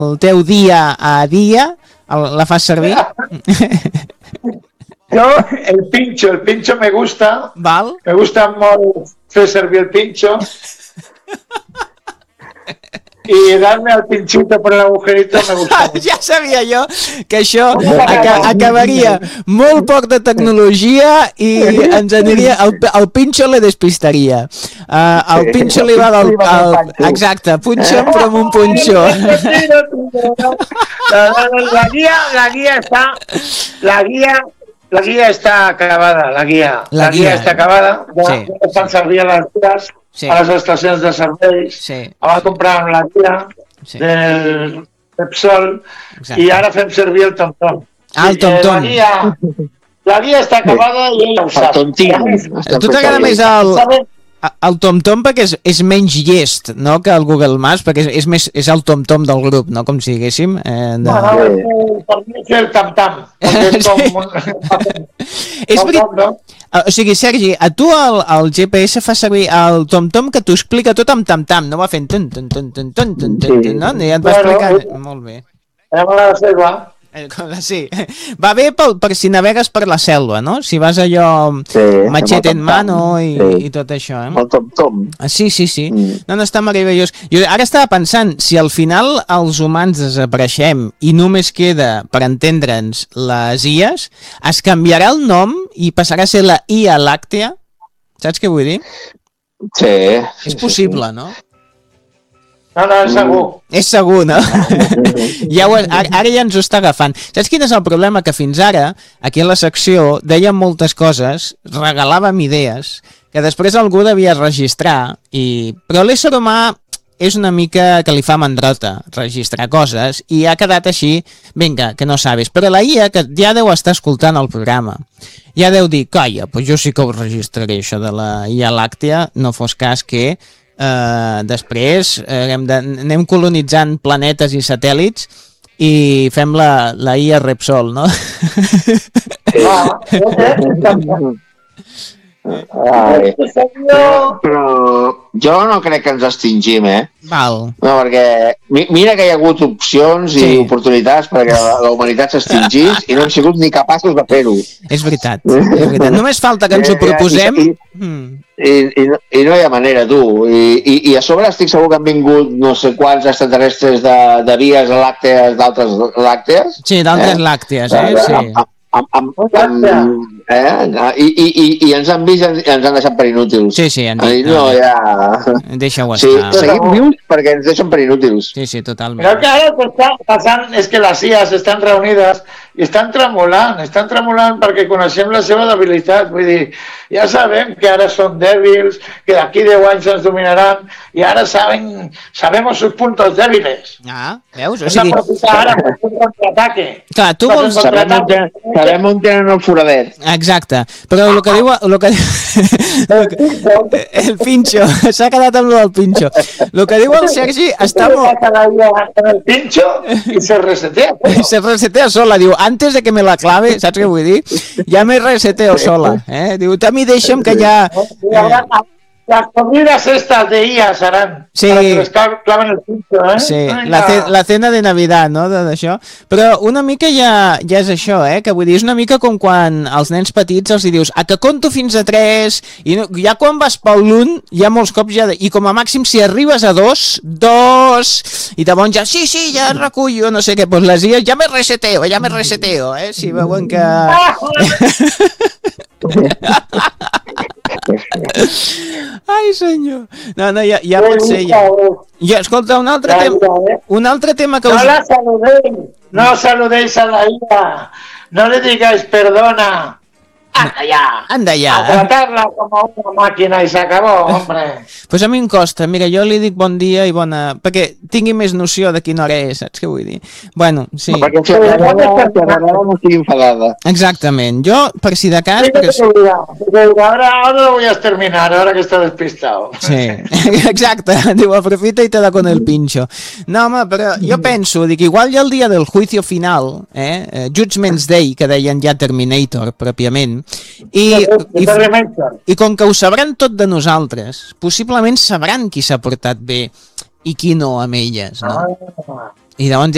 el teu dia a dia, la fas servir? Yo, el pincho me gusta. Val? Me gusta molt fer servir el pincho. Y darme al pinchito por el agujerito me gusta. Ja sabia jo que això acabaria molt poc de tecnologia i ens aniria... El pinxo le despistaria. El pinxo li va del... Exacte, punxo però amb un punxó. La guia està acabada, la guia està acabada. Ja fan servir a les guies, a les estacions de serveis. La va comprar amb la guia del Repsol i ara fem servir el TomTom. El TomTom. La guia està acabada i ell ho sap. A tu t'agrada més el TomTom perquè és menys llest, no?, que el Google Maps, perquè és el TomTom del grup, no?, com si diguéssim. Per mi és el tam-tam. És veritat. O sigui, Sergi, a tu el GPS fa servir el TomTom que t'ho explica tot amb tam-tam, no va fent no? I et va explicant. Molt bé. Sí, va bé per si navegues per la selva, no? Si vas allò machete en mano i tot això, El TomTom. Sí. No, està meravellós. Jo ara estava pensant, si al final els humans desapareixem i només queda, per entendre'ns, les IAs, es canviarà el nom i passarà a ser la IA Làctea? Saps què vull dir? Sí. És possible, no? No, és segur. És segur, no? Ara ja ens ho està agafant. Saps quin és el problema? Que fins ara, aquí a la secció, dèiem moltes coses, regalàvem idees, que després algú devia registrar, però l'ésser humà és una mica que li fa mandrota registrar coses, i ha quedat així, vinga, que no sabes. Però la IA, que ja deu estar escoltant el programa, ja deu dir, calla, doncs jo sí que ho registraré, això de la IA Làctea, no fos cas que després anem colonitzant planetes i satèl·lits i fem la IA Repsol, no? Però jo no crec que ens extingim, Val. No, perquè mira que hi ha hagut opcions i oportunitats perquè la humanitat s'extingís i no hem sigut ni capaços de fer-ho. És veritat. Només falta que ens ho proposem. I no hi ha manera, tu. I a sobre estic segur que han vingut no sé quants extraterrestres de vies làctees d'altres làctees. Sí, d'altres làctees, sí. I ens han vist i ens han deixat per inútils. Sí, han dit. Deixa-ho estar. Seguim vius perquè ens deixen per inútils. Sí, totalment. Però que ara el que està passant és que les IAs estan reunides i estan tremolant perquè coneixem la seva debilitat. Vull dir, ja sabem que ara són dèbils, que d'aquí 10 anys ens dominaran i ara sabemos sus puntos débiles. Veus? Hem d'aprofitar ara per fer un contraataque. Clar, tu vols... Sabem on tenen el foradet. Exacte, però el que diu... El pinxo, s'ha quedat amb el pinxo. El que diu el Sergi està molt... El pinxo i se resetea. Se resetea sola, diu, antes de que me la clave, saps què vull dir? Ja me reseteo sola. Diu, a mi deixa'm que ja... Las comidas estas de IA serán para que les claven el pincho, Sí, la cena de Navidad, no?, d'això. Però una mica ja és això, que vull dir, és una mica com quan als nens petits els dius, a que conto fins a 3, i ja quan vas pel l'1, ja molts cops ja... I com a màxim, si arribes a 2, i llavors ja, sí, ja recullo, no sé què, doncs les IA, ja me reseteo, si veuen que... Ai, senyor. No, ja pot ser, ja. I escolta, un altre tema que us... No saludéis a la IA. No le digáis perdona. Anda ya. A tratarla como una máquina y se acabó, hombre. Pues a mi em costa. Mira, jo li dic bon dia i bona... Perquè tingui més noció de quina hora és, saps què vull dir? Bueno, sí. Perquè si m'agrada no estigui enfadada. Exactament. Jo, per si de cas... Ahora lo voy a exterminar, ahora que está despistado. Sí, exacte. Diu, aprofita y te da con el pincho. No, home, però jo penso, dic, igual ja el dia del juicio final, Judgment's Day, que deien ja Terminator, pròpiament, i com que ho sabran tot de nosaltres, possiblement sabran qui s'ha portat bé i qui no amb elles, no? I llavors